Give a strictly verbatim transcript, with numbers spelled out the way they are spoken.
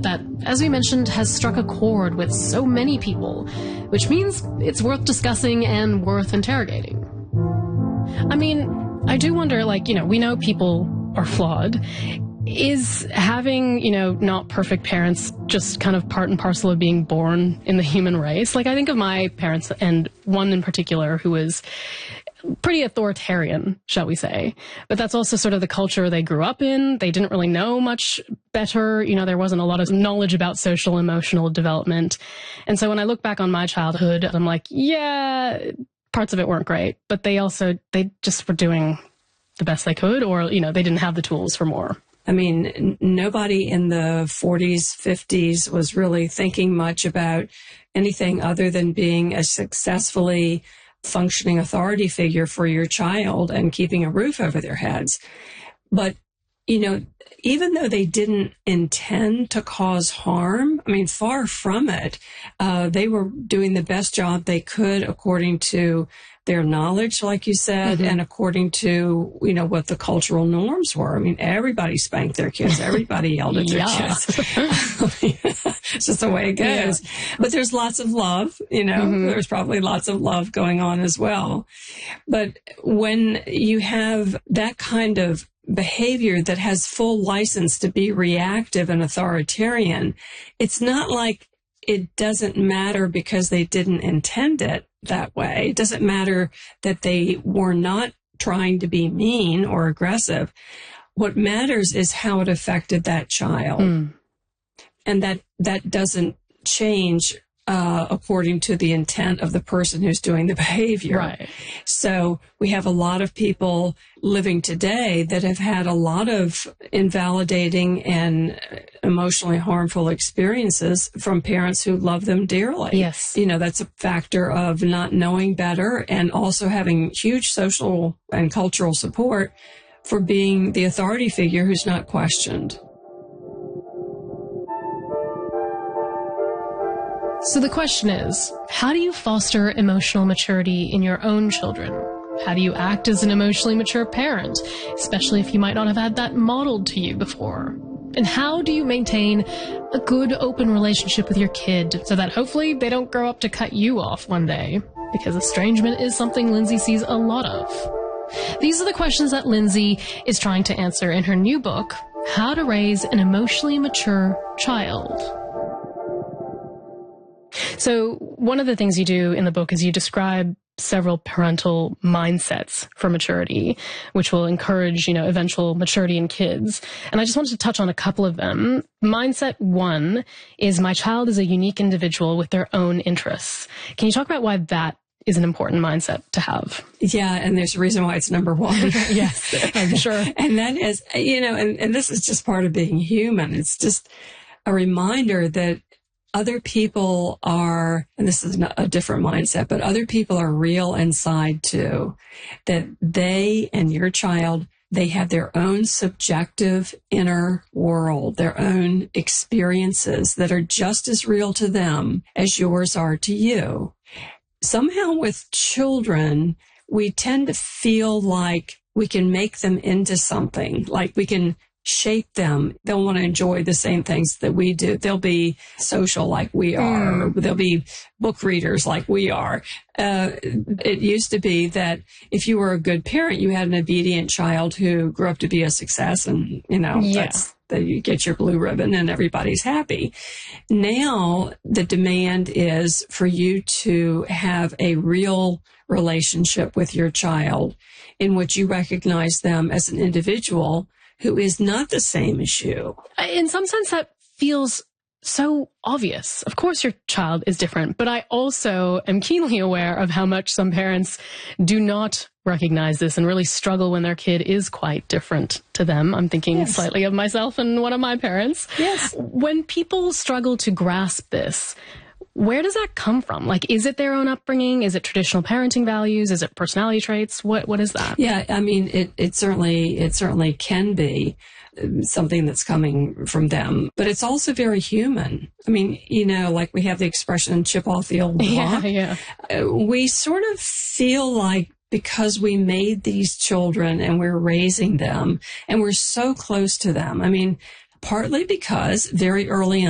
that, as we mentioned, has struck a chord with so many people, which means it's worth discussing and worth interrogating. I mean, I do wonder, like, you know, we know people are flawed. Is having, you know, not perfect parents just kind of part and parcel of being born in the human race? Like, I think of my parents, and one in particular who was pretty authoritarian, shall we say. But that's also sort of the culture they grew up in. They didn't really know much better. You know, there wasn't a lot of knowledge about social, emotional development. And so when I look back on my childhood, I'm like, yeah, parts of it weren't great, but they also, they just were doing the best they could, or, you know, they didn't have the tools for more. I mean, n- nobody in the forties, fifties was really thinking much about anything other than being a successfully functioning authority figure for your child and keeping a roof over their heads. But, you know, even though they didn't intend to cause harm, I mean, far from it, uh, they were doing the best job they could according to their knowledge, like you said, mm-hmm. and according to, you know, what the cultural norms were. I mean, everybody spanked their kids. Everybody yelled at their yeah. kids. It's just the way it goes. Yeah. But there's lots of love, you know, mm-hmm. there's probably lots of love going on as well. But when you have that kind of behavior that has full license to be reactive and authoritarian, it's not like it doesn't matter because they didn't intend it that way. It doesn't matter that they were not trying to be mean or aggressive. What matters is how it affected that child. Mm. And that, that doesn't change uh, according to the intent of the person who's doing the behavior. Right. So we have a lot of people living today that have had a lot of invalidating and emotionally harmful experiences from parents who love them dearly. Yes. You know, that's a factor of not knowing better and also having huge social and cultural support for being the authority figure who's not questioned. So the question is, how do you foster emotional maturity in your own children? How do you act as an emotionally mature parent, especially if you might not have had that modeled to you before? And how do you maintain a good, open relationship with your kid so that hopefully they don't grow up to cut you off one day? Because estrangement is something Lindsay sees a lot of. These are the questions that Lindsay is trying to answer in her new book, How to Raise an Emotionally Mature Child. So one of the things you do in the book is you describe several parental mindsets for maturity, which will encourage, you know, eventual maturity in kids. And I just wanted to touch on a couple of them. Mindset one is my child is a unique individual with their own interests. Can you talk about why that is an important mindset to have? Yeah, and there's a reason why it's number one. Yes, I'm sure. And that is, you know, and, and this is just part of being human. It's just a reminder that other people are, and this is a different mindset, but other people are real inside too. That they and your child, they have their own subjective inner world, their own experiences that are just as real to them as yours are to you. Somehow with children, we tend to feel like we can make them into something, like we can shape them. They'll want to enjoy the same things that we do. They'll be social like we are. Mm. They'll be book readers like we are. Uh, it used to be that if you were a good parent, you had an obedient child who grew up to be a success, and, you know, yeah. that's that you get your blue ribbon and everybody's happy. Now the demand is for you to have a real relationship with your child in which you recognize them as an individual who is not the same as you. In some sense, that feels so obvious. Of course, your child is different, but I also am keenly aware of how much some parents do not recognize this and really struggle when their kid is quite different to them. I'm thinking yes. slightly of myself and one of my parents. Yes. When people struggle to grasp this, where does that come from? Like, is it their own upbringing? Is it traditional parenting values? Is it personality traits? What What is that? Yeah, I mean, it, it certainly it certainly can be something that's coming from them, but it's also very human. I mean, you know, like we have the expression "chip off the old block." Yeah, yeah. We sort of feel like because we made these children and we're raising them and we're so close to them. I mean, partly because very early in